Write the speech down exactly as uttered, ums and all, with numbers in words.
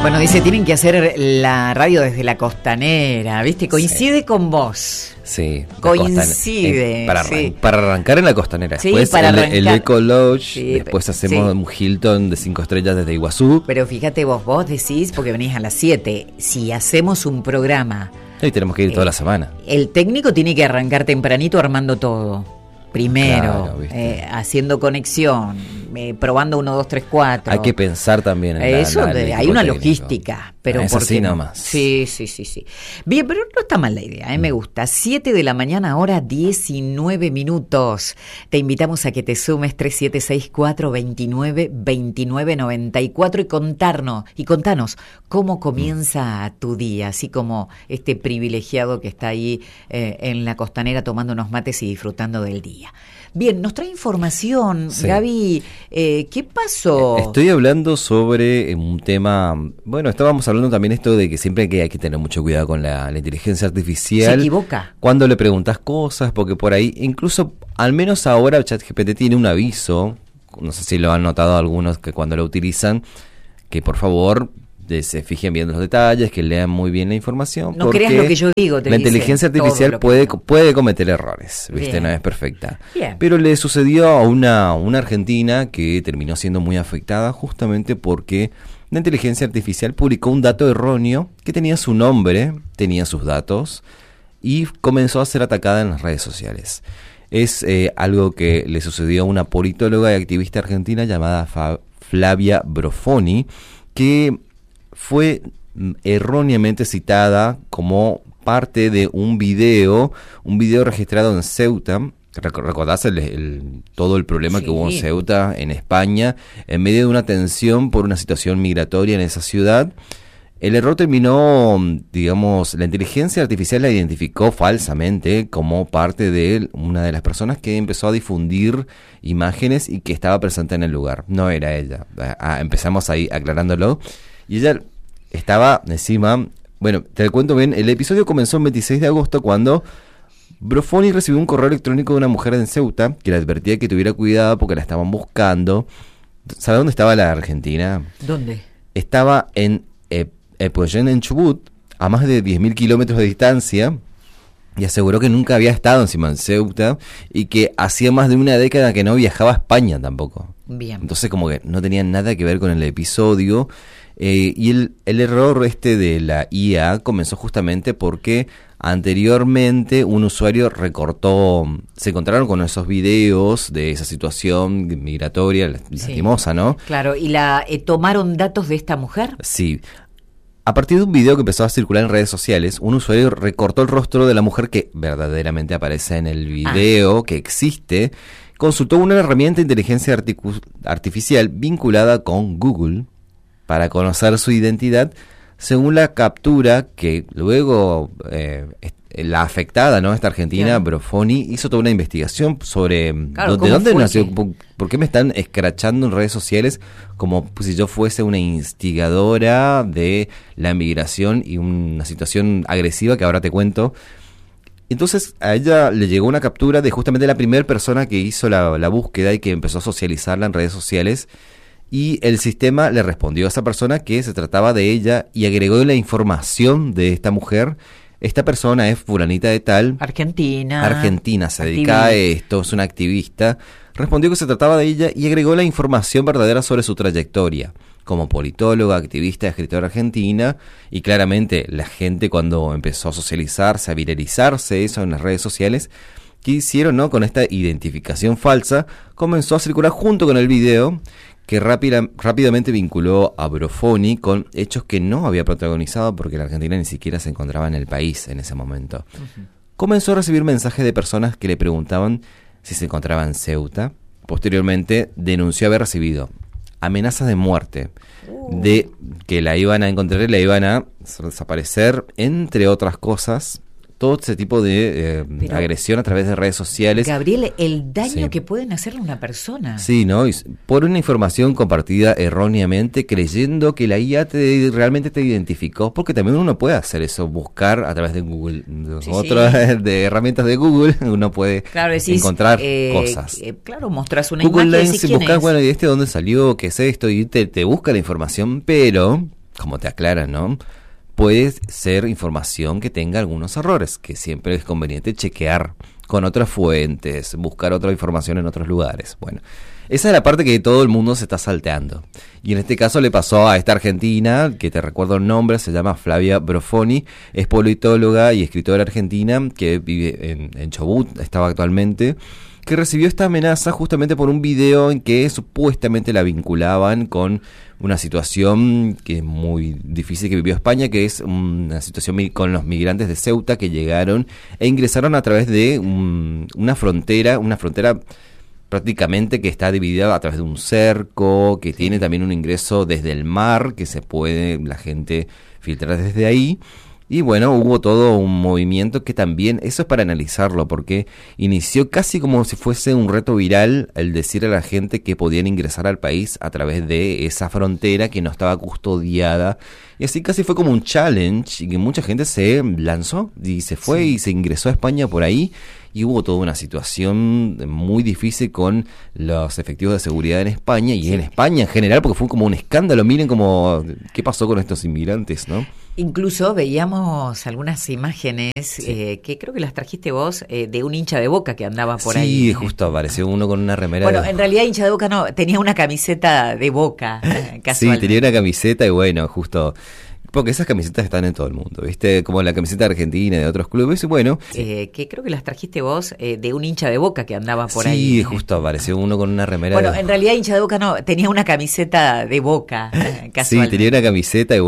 Bueno, dice, tienen que hacer la radio desde la costanera, ¿viste? Coincide sí. con vos. Sí. Coincide. Eh, para, sí. arran- para arrancar en la costanera. Sí, después para el, arrancar. el Eco Lodge, Sí, después hacemos sí. un Hilton de cinco estrellas desde Iguazú. Pero fíjate vos, vos decís, porque venís a las siete, si hacemos un programa... Y tenemos que ir eh, toda la semana. El técnico tiene que arrancar tempranito armando todo. Primero, Claro, eh, haciendo conexión, eh, probando uno, dos, tres, cuatro. Hay que pensar también en la, Eso, la, de, el hay una técnico. logística, pero Es ¿por así qué no? nomás. Sí, sí, sí, sí. Bien, pero no está mal la idea, ¿eh? Me gusta. siete de la mañana, ahora diecinueve minutos. Te invitamos a que te sumes tres siete seis cuatro dos nueve dos nueve nueve cuatro y contarnos, y contanos cómo comienza mm. tu día, así como este privilegiado que está ahí eh, en la costanera tomando unos mates y disfrutando del día. Bien, nos trae información, sí. Gaby, eh, ¿qué pasó? Estoy hablando sobre un tema, bueno, estábamos hablando también esto de que siempre que hay que tener mucho cuidado con la, la inteligencia artificial. Se equivoca. Cuando le preguntas cosas, porque por ahí, incluso, al menos ahora ChatGPT tiene un aviso, no sé si lo han notado algunos que cuando lo utilizan, que por favor... De se fijen bien los detalles, que lean muy bien la información. No creas lo que yo digo, te la dice inteligencia artificial puede, puede cometer errores, ¿viste? Bien. No es perfecta. Bien. Pero le sucedió a una, una argentina que terminó siendo muy afectada justamente porque la inteligencia artificial publicó un dato erróneo que tenía su nombre, tenía sus datos y comenzó a ser atacada en las redes sociales. Es eh, algo que le sucedió a una politóloga y activista argentina llamada Fa- Flavia Brofoni, que fue erróneamente citada como parte de un video, un video registrado en Ceuta. ¿Recordás el, el, todo el problema sí. que hubo en Ceuta, en España, en medio de una tensión por una situación migratoria en esa ciudad? El error terminó, digamos, la inteligencia artificial la identificó falsamente como parte de una de las personas que empezó a difundir imágenes y que estaba presente en el lugar. No era ella. Ah, empezamos ahí aclarándolo. Y ella estaba encima, bueno, te cuento bien, el episodio comenzó el veintiséis de agosto cuando Brofoni recibió un correo electrónico de una mujer en Ceuta que le advertía que tuviera cuidado porque la estaban buscando. ¿Sabe dónde estaba la Argentina? ¿Dónde? Estaba en eh, Epuyén, en Chubut, a más de diez mil kilómetros de distancia, y aseguró que nunca había estado encima en Ceuta y que hacía más de una década que no viajaba a España tampoco. Bien. Entonces como que no tenía nada que ver con el episodio. Eh, y el, el error este de la I A comenzó justamente porque anteriormente un usuario recortó, se encontraron con esos videos de esa situación migratoria lastimosa, sí. ¿no? Claro, ¿y la eh, tomaron datos de esta mujer? Sí. A partir de un video que empezó a circular en redes sociales, un usuario recortó el rostro de la mujer que verdaderamente aparece en el video, ah. que existe, consultó una herramienta de inteligencia articu- artificial vinculada con Google para conocer su identidad, según la captura que luego eh, la afectada, ¿no? Esta argentina, claro. Brofoni, hizo toda una investigación sobre claro, de dónde nació, que... por, por qué me están escrachando en redes sociales como si yo fuese una instigadora de la migración y una situación agresiva que ahora te cuento. Entonces a ella le llegó una captura de justamente la primera persona que hizo la, la búsqueda y que empezó a socializarla en redes sociales. Y el sistema le respondió a esa persona que se trataba de ella y agregó la información de esta mujer. Esta persona es fulanita de tal. Argentina. Argentina, se dedica a esto, es una activista. Respondió que se trataba de ella y agregó la información verdadera sobre su trayectoria. Como politóloga, activista, escritora argentina. Y claramente la gente cuando empezó a socializarse, a viralizarse eso en las redes sociales, ¿qué hicieron, no? Con esta identificación falsa, comenzó a circular junto con el video, que rápida, rápidamente vinculó a Brofoni con hechos que no había protagonizado porque la Argentina ni siquiera se encontraba en el país en ese momento. Uh-huh. Comenzó a recibir mensajes de personas que le preguntaban si se encontraba en Ceuta. Posteriormente denunció haber recibido amenazas de muerte, uh. de que la iban a encontrar y la iban a desaparecer, entre otras cosas. Todo ese tipo de eh, Pero, agresión a través de redes sociales. Gabriel, el daño sí. que pueden hacerle a una persona. Sí, ¿no? Y por una información compartida erróneamente, creyendo que la I A te, realmente te identificó, porque también uno puede hacer eso, buscar a través de Google, sí, otras sí. de herramientas de Google, uno puede claro, decís, encontrar eh, cosas. Eh, claro, mostrás una Google imagen Lens, y decís, buscas, es? bueno, ¿y este dónde salió? ¿Qué es esto? Y te, te busca la información, pero como te aclaran, ¿no? Puede ser información que tenga algunos errores, que siempre es conveniente chequear con otras fuentes, buscar otra información en otros lugares. Bueno, esa es la parte que todo el mundo se está salteando. Y en este caso le pasó a esta argentina, que te recuerdo el nombre, se llama Flavia Brofoni, es politóloga y escritora argentina que vive en, en Chubut, estaba actualmente, que recibió esta amenaza justamente por un video en que supuestamente la vinculaban con una situación que es muy difícil que vivió España, que es una situación con los migrantes de Ceuta que llegaron e ingresaron a través de un, una frontera, una frontera prácticamente que está dividida a través de un cerco, que tiene también un ingreso desde el mar, que se puede la gente filtrar desde ahí. Y bueno, hubo todo un movimiento que también, eso es para analizarlo, porque inició casi como si fuese un reto viral el decir a la gente que podían ingresar al país a través de esa frontera que no estaba custodiada. Y así casi fue como un challenge y que mucha gente se lanzó y se fue sí. y se ingresó a España por ahí. Y hubo toda una situación muy difícil con los efectivos de seguridad en España y sí. en España en general, porque fue como un escándalo. Miren como qué pasó con estos inmigrantes, ¿no? Incluso veíamos algunas imágenes sí. eh, que creo que las trajiste vos eh, de un hincha de Boca que andaba por sí, ahí. Sí, justo apareció uno con una remera. Bueno, de... en realidad hincha de Boca no, tenía una camiseta de Boca. Sí, tenía una camiseta y bueno, justo... Porque esas camisetas están en todo el mundo, ¿viste? Como la camiseta argentina de otros clubes, y bueno... Eh, que creo que las trajiste vos eh, de un hincha de Boca que andaba por sí, ahí. Sí, justo apareció uno con una remera. Bueno, de... en realidad hincha de Boca no, tenía una camiseta de Boca. Sí, tenía una camiseta y